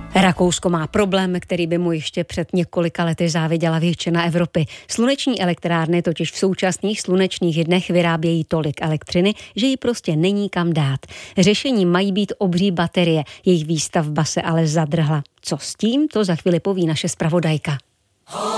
Rakousko má problém, který by mu ještě před několika lety záviděla většina Evropy. Sluneční elektrárny totiž v současných slunečných dnech vyrábějí tolik elektřiny, že ji prostě není kam dát. Řešením mají být obří baterie, jejich výstavba se ale zadrhla. Co s tím, to za chvíli poví naše zpravodajka.